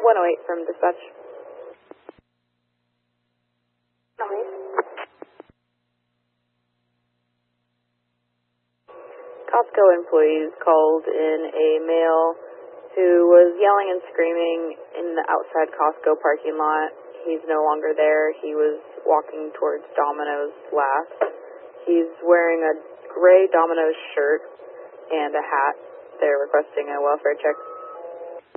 108 from dispatch. Costco employees called in a male who was yelling and screaming in the outside Costco parking lot. He's no longer there. He was walking towards Domino's last. He's wearing a gray Domino's shirt and a hat. They're requesting a welfare check.